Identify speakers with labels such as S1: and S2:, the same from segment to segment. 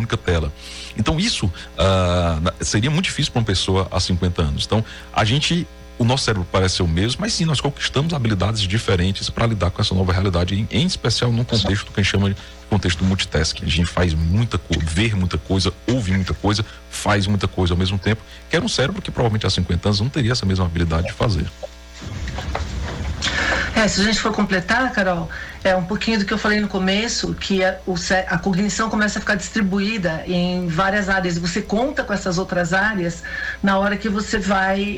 S1: única tela. Então isso seria muito difícil para uma pessoa há 50 anos. Então o nosso cérebro parece ser o mesmo, mas sim, nós conquistamos habilidades diferentes para lidar com essa nova realidade, em especial num contexto que a gente chama de contexto multitasking. A gente faz muita coisa, vê muita coisa, ouve muita coisa, faz muita coisa ao mesmo tempo, que era um cérebro que provavelmente há 50 anos não teria essa mesma habilidade de fazer.
S2: Se a gente for completar, Carol, um pouquinho do que eu falei no começo, que a cognição começa a ficar distribuída em várias áreas, e você conta com essas outras áreas na hora que você vai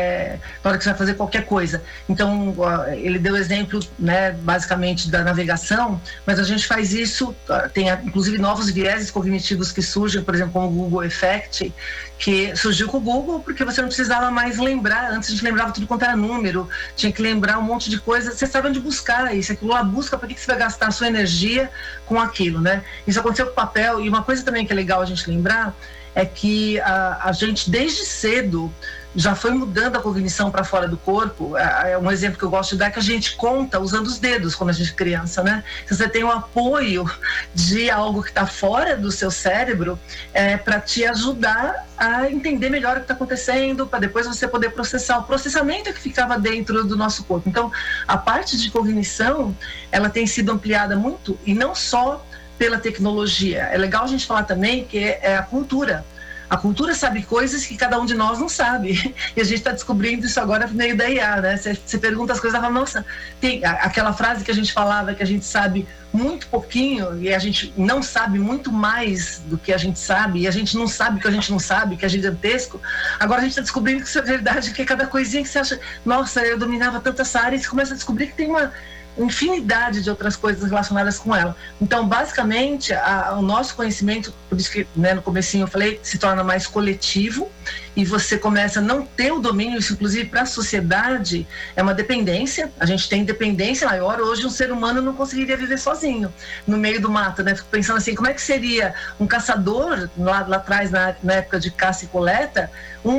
S2: fazer qualquer coisa. Então, ele deu exemplo, né, basicamente da navegação, mas a gente faz isso, tem inclusive novos vieses cognitivos que surgem, por exemplo, como o Google Effect, que surgiu com o Google porque você não precisava mais lembrar. Antes a gente lembrava tudo quanto era número, tinha que lembrar um monte de coisa, você sabe onde buscar, e se aquilo lá busca, para que você vai gastar a sua energia com aquilo, né? Isso aconteceu com o papel. E uma coisa também que é legal a gente lembrar é que a gente desde cedo já foi mudando a cognição para fora do corpo. Um exemplo que eu gosto de dar é que a gente conta usando os dedos quando a gente é criança, né? Se você tem um apoio de algo que está fora do seu cérebro, para te ajudar a entender melhor o que está acontecendo, para depois você poder processar. O processamento é que ficava dentro do nosso corpo. Então, a parte de cognição, ela tem sido ampliada muito, e não só pela tecnologia. É legal a gente falar também que é a cultura. A cultura sabe coisas que cada um de nós não sabe. E a gente está descobrindo isso agora no meio da IA, né? Você pergunta as coisas e fala, nossa, tem aquela frase que a gente falava que a gente sabe muito pouquinho e a gente não sabe muito mais do que a gente sabe, e a gente não sabe o que a gente não sabe, que é gigantesco. Agora a gente está descobrindo que isso é verdade, que é cada coisinha que você acha, nossa, eu dominava tanto essa área, e você começa a descobrir que tem uma infinidade de outras coisas relacionadas com ela. Então, basicamente, o nosso conhecimento, por isso que, né, no comecinho eu falei, se torna mais coletivo, e você começa a não ter o domínio. Isso, inclusive, para a sociedade, é uma dependência. A gente tem dependência maior. Hoje, um ser humano não conseguiria viver sozinho no meio do mato, né? Fico pensando assim, como é que seria um caçador, lá atrás, na época de caça e coleta,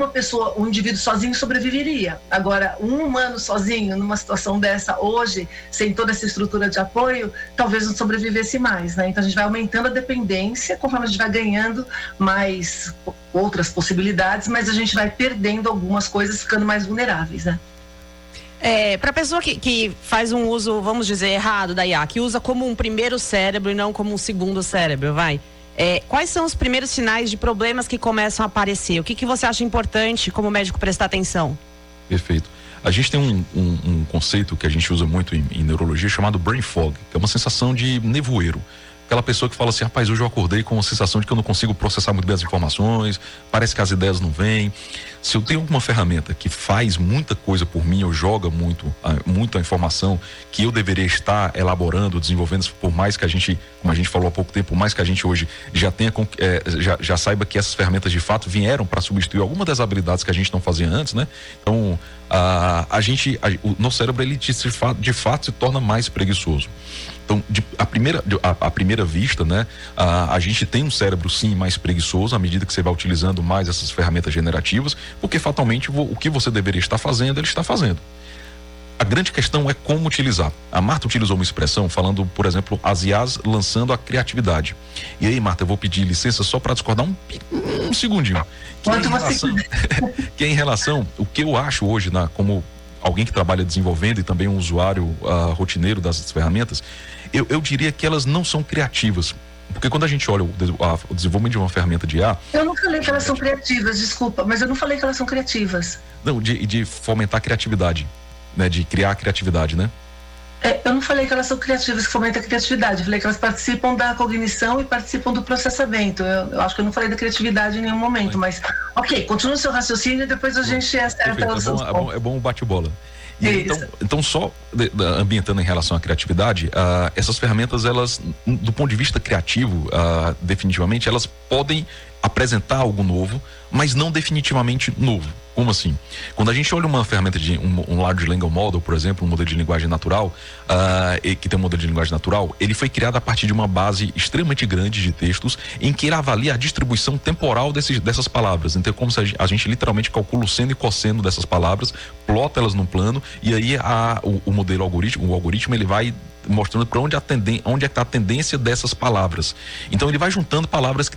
S2: um indivíduo sozinho sobreviveria. Agora, um humano sozinho, numa situação dessa, hoje, sem toda essa estrutura de apoio, talvez não sobrevivesse mais, né? Então, a gente vai aumentando a dependência, conforme a gente vai ganhando mais outras possibilidades, mas a gente vai perdendo algumas coisas, ficando mais vulneráveis, né?
S3: Para a pessoa que faz um uso, vamos dizer, errado da IA, que usa como um primeiro cérebro e não como um segundo cérebro, quais são os primeiros sinais de problemas que começam a aparecer? O que você acha importante como médico prestar atenção?
S1: Perfeito. A gente tem um conceito que a gente usa muito em neurologia chamado brain fog, que é uma sensação de nevoeiro. Aquela pessoa que fala assim, rapaz, hoje eu acordei com a sensação de que eu não consigo processar muito bem as informações, parece que as ideias não vêm. Se eu tenho alguma ferramenta que faz muita coisa por mim, ou joga muita informação que eu deveria estar elaborando, desenvolvendo, por mais que a gente, como a gente falou há pouco tempo, por mais que a gente hoje já tenha, já saiba que essas ferramentas de fato vieram para substituir alguma das habilidades que a gente não fazia antes, né? Então, o nosso cérebro, ele de fato se torna mais preguiçoso. Então, à primeira vista, né, a gente tem um cérebro sim mais preguiçoso à medida que você vai utilizando mais essas ferramentas generativas, porque fatalmente o que você deveria estar fazendo, ele está fazendo. A grande questão é como utilizar. A Marta utilizou uma expressão falando, por exemplo, as IAs lançando a criatividade. E aí, Marta, eu vou pedir licença só para discordar um segundinho. Que é em relação, o que eu acho hoje, como alguém que trabalha desenvolvendo e também um usuário rotineiro dessas ferramentas, eu diria que elas não são criativas. Porque quando a gente olha o desenvolvimento de uma ferramenta de IA...
S2: Eu não falei que elas são criativas, desculpa, mas eu não falei que elas são criativas.
S1: Não, de fomentar a criatividade, né? De criar a criatividade, né?
S2: Eu não falei que elas são criativas, que fomentam a criatividade. Eu falei que elas participam da cognição e participam do processamento. Eu acho que eu não falei da criatividade em nenhum momento, mas... Ok, continua o seu raciocínio e depois a gente acerta os seus pontos.
S1: É bom o bate-bola. Então, só ambientando em relação à criatividade, essas ferramentas, elas, do ponto de vista criativo, definitivamente, elas podem apresentar algo novo, mas não definitivamente novo. Como assim? Quando a gente olha uma ferramenta de um Large Language Model, por exemplo, um modelo de linguagem natural, que tem um modelo de linguagem natural, ele foi criado a partir de uma base extremamente grande de textos, em que ele avalia a distribuição temporal dessas palavras. Então, como se a gente literalmente calcula o seno e cosseno dessas palavras, plota elas num plano, e aí o algoritmo ele vai mostrando para onde é que está a tendência dessas palavras. Então ele vai juntando palavras que